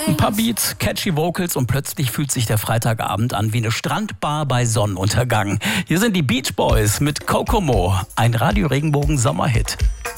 Ein paar Beats, catchy Vocals und plötzlich fühlt sich der Freitagabend an wie eine Strandbar bei Sonnenuntergang. Hier sind die Beach Boys mit Kokomo, ein Radio Regenbogen Sommerhit.